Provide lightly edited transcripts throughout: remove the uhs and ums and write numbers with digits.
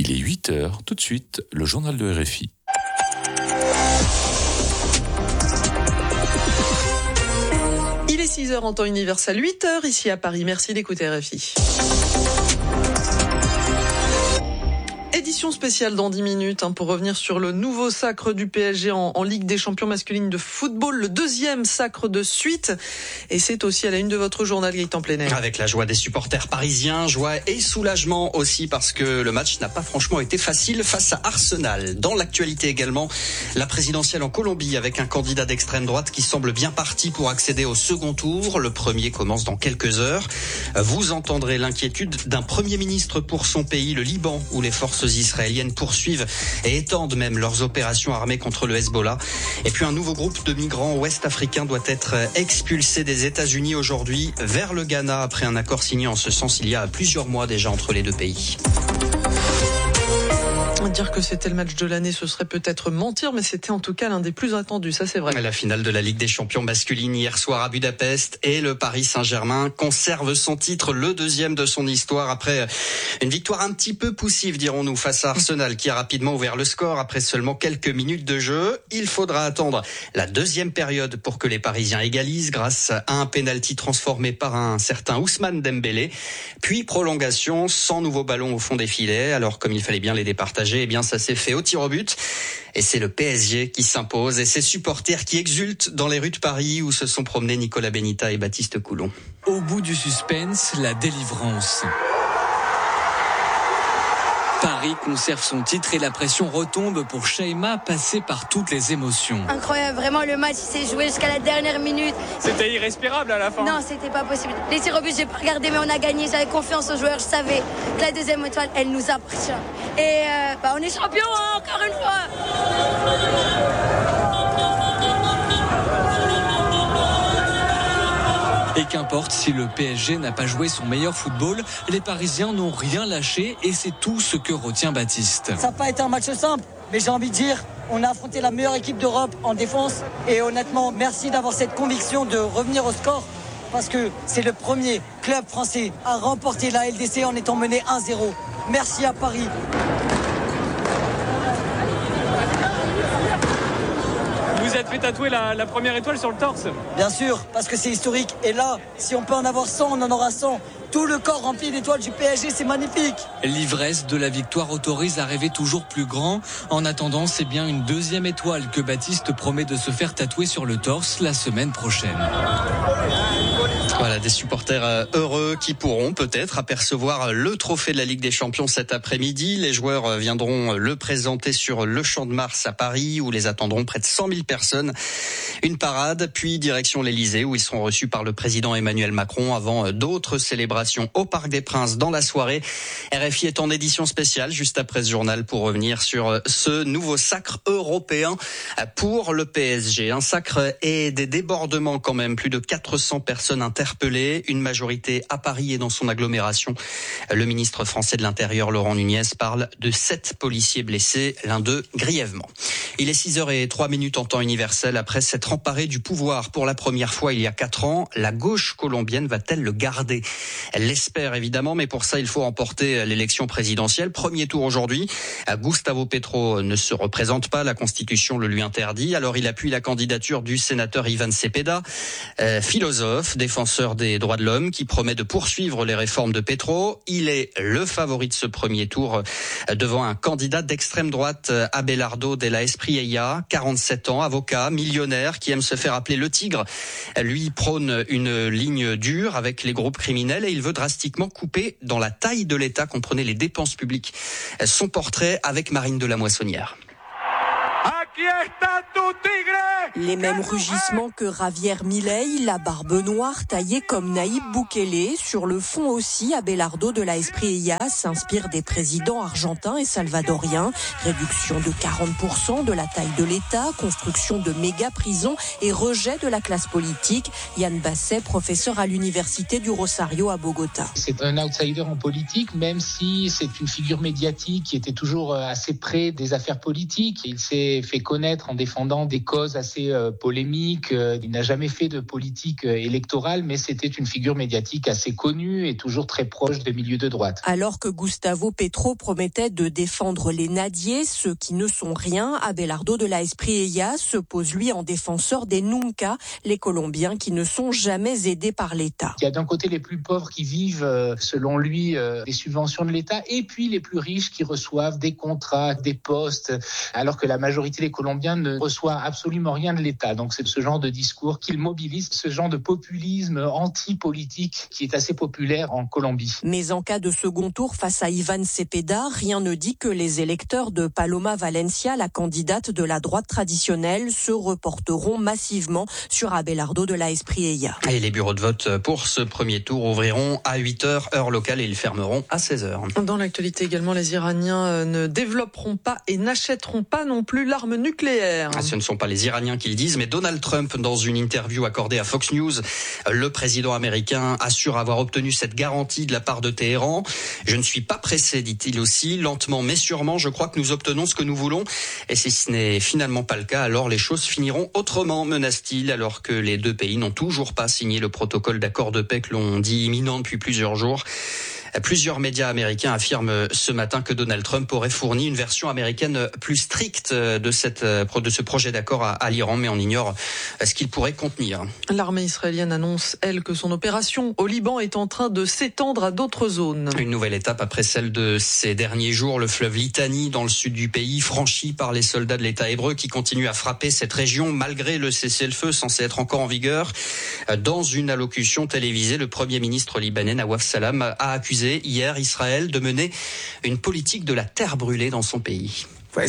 Il est 8h, tout de suite, le journal de RFI. Il est 6h en temps universel, 8h ici à Paris. Merci d'écouter RFI. Édition spéciale dans 10 minutes pour revenir sur le nouveau sacre du PSG en Ligue des champions masculines de football, le deuxième sacre de suite. Et c'est aussi à la une de votre journal, Gaëtan Plenel. Avec la joie des supporters parisiens, joie et soulagement aussi parce que le match n'a pas franchement été facile face à Arsenal. Dans l'actualité également, la présidentielle en Colombie avec un candidat d'extrême droite qui semble bien parti pour accéder au second tour. Le premier commence dans quelques heures. Vous entendrez l'inquiétude d'un premier ministre pour son pays, le Liban, où les forces israéliennes poursuivent et étendent même leurs opérations armées contre le Hezbollah. Et puis un nouveau groupe de migrants ouest-africains doit être expulsé des États-Unis aujourd'hui vers le Ghana après un accord signé en ce sens il y a plusieurs mois déjà entre les deux pays. Dire que c'était le match de l'année, ce serait peut-être mentir, mais c'était en tout cas l'un des plus attendus, ça c'est vrai. La finale de la Ligue des champions masculine hier soir à Budapest et le Paris Saint-Germain conserve son titre, le deuxième de son histoire après une victoire un petit peu poussive, dirons-nous, face à Arsenal qui a rapidement ouvert le score après seulement quelques minutes de jeu. Il faudra attendre la deuxième période pour que les Parisiens égalisent grâce à un pénalty transformé par un certain Ousmane Dembélé. Puis prolongation sans nouveau ballon au fond des filets. Alors comme il fallait bien les départager, eh bien ça s'est fait au tir au but et c'est le PSG qui s'impose et ses supporters qui exultent dans les rues de Paris où se sont promenés Nicolas Benita et Baptiste Coulon. Au bout du suspense, la délivrance. Paris conserve son titre et la pression retombe pour Sheima, passé par toutes les émotions. Incroyable, vraiment le match s'est joué jusqu'à la dernière minute. C'était irrespirable à la fin. Non, c'était pas possible. Les tirs au but, j'ai pas regardé, mais on a gagné. J'avais confiance aux joueurs, je savais que la deuxième étoile, elle nous appartient. Et on est champion encore une fois. Et qu'importe si le PSG n'a pas joué son meilleur football, les Parisiens n'ont rien lâché et c'est tout ce que retient Baptiste. Ça n'a pas été un match simple, mais j'ai envie de dire, on a affronté la meilleure équipe d'Europe en défense et honnêtement, merci d'avoir cette conviction de revenir au score parce que c'est le premier club français à remporter la LDC en étant mené 1-0. Merci à Paris. Vous êtes fait tatouer la première étoile sur le torse. Bien sûr, parce que c'est historique. Et là, si on peut en avoir 100, on en aura 100. Tout le corps rempli d'étoiles du PSG, c'est magnifique. L'ivresse de la victoire autorise à rêver toujours plus grand. En attendant, c'est bien une deuxième étoile que Baptiste promet de se faire tatouer sur le torse la semaine prochaine. Voilà, des supporters heureux qui pourront peut-être apercevoir le trophée de la Ligue des Champions cet après-midi. Les joueurs viendront le présenter sur le Champ de Mars à Paris où les attendront près de 100 000 personnes. Une parade, puis direction l'Elysée où ils seront reçus par le président Emmanuel Macron avant d'autres célébrations au Parc des Princes dans la soirée. RFI est en édition spéciale juste après ce journal pour revenir sur ce nouveau sacre européen pour le PSG. Un sacre et des débordements quand même, plus de 400 personnes interpellées, une majorité à Paris et dans son agglomération. Le ministre français de l'Intérieur, Laurent Nunez, parle de 7 policiers blessés, l'un d'eux grièvement. Il est 6h03 en temps universel. Après s'être emparée du pouvoir pour la première fois il y a 4 ans, la gauche colombienne va-t-elle le garder ? Elle l'espère évidemment, mais pour ça il faut remporter l'élection présidentielle. Premier tour aujourd'hui. Gustavo Petro ne se représente pas, la Constitution le lui interdit. Alors il appuie la candidature du sénateur Ivan Cepeda, philosophe, défenseur des droits de l'homme, qui promet de poursuivre les réformes de Petro. Il est le favori de ce premier tour devant un candidat d'extrême droite, Abelardo de la Espriella, 47 ans, avocat, millionnaire, qui aime se faire appeler le tigre. Lui prône une ligne dure avec les groupes criminels et il veut drastiquement couper dans la taille de l'État, comprenez les dépenses publiques. Son portrait avec Marine de la Moissonnière. Les mêmes rugissements que Javier Milei, la barbe noire taillée comme Nayib Bukele. Sur le fond aussi, Abelardo de la Espriella s'inspire des présidents argentins et salvadoriens. Réduction de 40% de la taille de l'État, construction de méga-prisons et rejet de la classe politique. Yann Basset, professeur à l'université du Rosario à Bogota. C'est un outsider en politique, même si c'est une figure médiatique qui était toujours assez près des affaires politiques. Il s'est fait connaître en défendant des causes assez assez polémique. Il n'a jamais fait de politique électorale, mais c'était une figure médiatique assez connue et toujours très proche des milieux de droite. Alors que Gustavo Petro promettait de défendre les nadiers, ceux qui ne sont rien, Abelardo de la Espriella se pose lui en défenseur des Nunca, les Colombiens qui ne sont jamais aidés par l'État. Il y a d'un côté les plus pauvres qui vivent, selon lui, des subventions de l'État, et puis les plus riches qui reçoivent des contrats, des postes, alors que la majorité des Colombiens ne reçoit absolument rien de l'État. Donc c'est ce genre de discours qu'il mobilise, ce genre de populisme anti-politique qui est assez populaire en Colombie. Mais en cas de second tour face à Iván Cepeda, rien ne dit que les électeurs de Paloma Valencia, la candidate de la droite traditionnelle, se reporteront massivement sur Abelardo de la Espriella. Et les bureaux de vote pour ce premier tour ouvriront à 8h, heure locale, et ils fermeront à 16h. Dans l'actualité également, les Iraniens ne développeront pas et n'achèteront pas non plus l'arme nucléaire. Ce ne sont pas les Iraniens qui le disent, mais Donald Trump, dans une interview accordée à Fox News, le président américain assure avoir obtenu cette garantie de la part de Téhéran. Je ne suis pas pressé, dit-il aussi, lentement mais sûrement, je crois que nous obtenons ce que nous voulons. Et si ce n'est finalement pas le cas, alors les choses finiront autrement, menace-t-il, alors que les deux pays n'ont toujours pas signé le protocole d'accord de paix que l'on dit imminent depuis plusieurs jours. Plusieurs médias américains affirment ce matin que Donald Trump aurait fourni une version américaine plus stricte de ce projet d'accord à l'Iran, mais on ignore ce qu'il pourrait contenir. L'armée israélienne annonce, elle, que son opération au Liban est en train de s'étendre à d'autres zones. Une nouvelle étape après celle de ces derniers jours, le fleuve Litani dans le sud du pays, franchi par les soldats de l'État hébreu qui continuent à frapper cette région malgré le cessez-le-feu censé être encore en vigueur. Dans une allocution télévisée, le premier ministre libanais Nawaf Salam a accusé hier Israël de mener une politique de la terre brûlée dans son pays.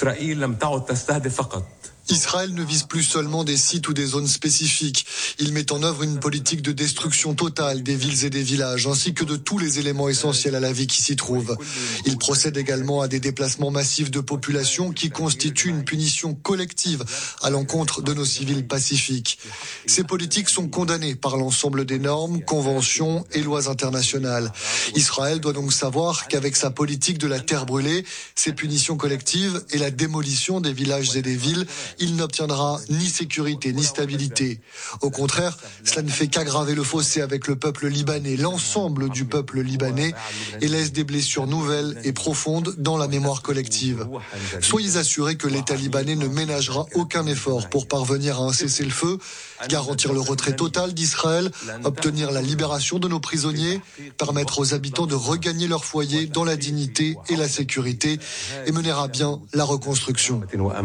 Israël ne vise plus seulement des sites ou des zones spécifiques. Il met en œuvre une politique de destruction totale des villes et des villages, ainsi que de tous les éléments essentiels à la vie qui s'y trouvent. Il procède également à des déplacements massifs de population qui constituent une punition collective à l'encontre de nos civils pacifiques. Ces politiques sont condamnées par l'ensemble des normes, conventions et lois internationales. Israël doit donc savoir qu'avec sa politique de la terre brûlée, ses punitions collectives et la démolition des villages et des villes, il n'obtiendra ni sécurité ni stabilité. Au contraire, cela ne fait qu'aggraver le fossé avec le peuple libanais, l'ensemble du peuple libanais, et laisse des blessures nouvelles et profondes dans la mémoire collective. Soyez assurés que l'État libanais ne ménagera aucun effort pour parvenir à un cessez-le-feu, garantir le retrait total d'Israël, obtenir la libération de nos prisonniers, permettre aux habitants de regagner leur foyer dans la dignité et la sécurité et mener à bien la reconstruction.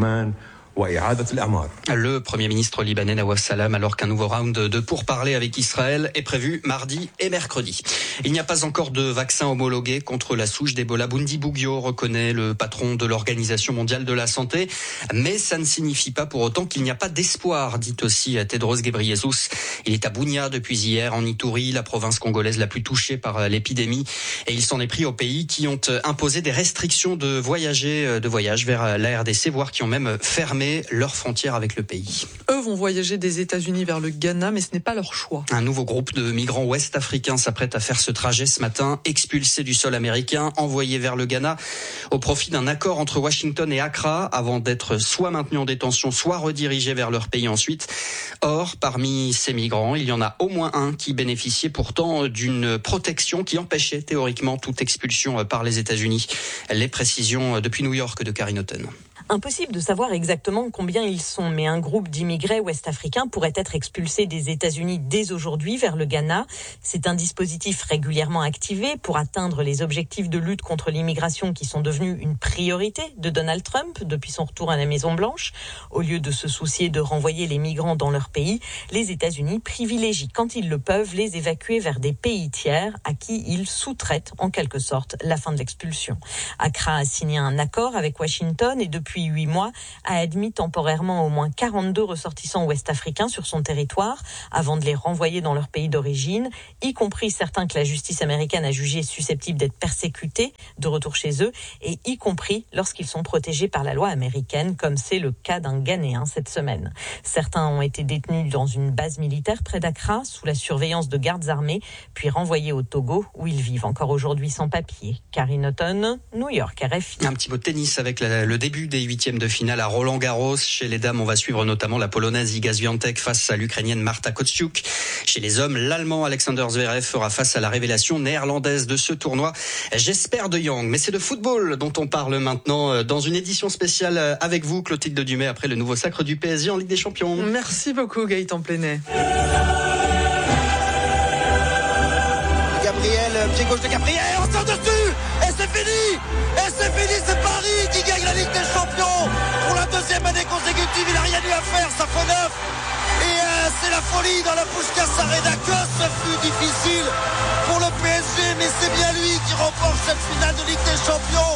Le Premier ministre libanais Nawaf Salam, alors qu'un nouveau round de pourparlers avec Israël est prévu mardi et mercredi. Il n'y a pas encore de vaccin homologué contre la souche d'Ebola. Bundibugyo, reconnaît le patron de l'Organisation mondiale de la santé, mais ça ne signifie pas pour autant qu'il n'y a pas d'espoir, dit aussi Tedros Ghebreyesus. Il est à Bunia depuis hier, en Ituri, la province congolaise la plus touchée par l'épidémie, et il s'en est pris aux pays qui ont imposé des restrictions de voyage vers la RDC, voire qui ont même fermé leurs frontières avec le pays. Eux vont voyager des États-Unis vers le Ghana, mais ce n'est pas leur choix. Un nouveau groupe de migrants ouest-africains s'apprête à faire ce trajet ce matin, expulsés du sol américain, envoyés vers le Ghana, au profit d'un accord entre Washington et Accra, avant d'être soit maintenus en détention, soit redirigés vers leur pays ensuite. Or, parmi ces migrants, il y en a au moins un qui bénéficiait pourtant d'une protection qui empêchait théoriquement toute expulsion par les États-Unis. Les précisions depuis New York de Karine Houghton. Impossible de savoir exactement combien ils sont, mais un groupe d'immigrés ouest-africains pourrait être expulsé des États-Unis dès aujourd'hui vers le Ghana. C'est un dispositif régulièrement activé pour atteindre les objectifs de lutte contre l'immigration qui sont devenus une priorité de Donald Trump depuis son retour à la Maison-Blanche. Au lieu de se soucier de renvoyer les migrants dans leur pays, les États-Unis privilégient, quand ils le peuvent, les évacuer vers des pays tiers à qui ils sous-traitent en quelque sorte la fin de l'expulsion. Accra a signé un accord avec Washington et depuis 8 mois, a admis temporairement au moins 42 ressortissants ouest-africains sur son territoire avant de les renvoyer dans leur pays d'origine, y compris certains que la justice américaine a jugés susceptibles d'être persécutés de retour chez eux, et y compris lorsqu'ils sont protégés par la loi américaine, comme c'est le cas d'un Ghanéen cette semaine. Certains ont été détenus dans une base militaire près d'Accra, sous la surveillance de gardes armés, puis renvoyés au Togo, où ils vivent encore aujourd'hui sans papier. Karine Houghton, New York, RFI. Un petit mot de tennis avec le début des les 8e de finale à Roland-Garros. Chez les dames, on va suivre notamment la Polonaise Iga Świątek face à l'Ukrainienne Marta Kostyuk. Chez les hommes, l'Allemand Alexander Zverev fera face à la révélation néerlandaise de ce tournoi, Jesper de Jong. Mais c'est de football dont on parle maintenant dans une édition spéciale avec vous, Clotilde Dumais, après le nouveau sacre du PSG en Ligue des Champions. Merci beaucoup, Gaëtan Plenet. Gabriel, pied gauche de Gabriel, on sort dessus et c'est fini. Et c'est fini, c'est Paris qui gagne la Ligue des Champions. Pour la deuxième année consécutive, il n'a rien eu à faire, ça fait 9. Et c'est la folie dans la Puskás Arena. Que ce fut difficile pour le PSG, mais c'est bien lui qui remporte cette finale de Ligue des Champions.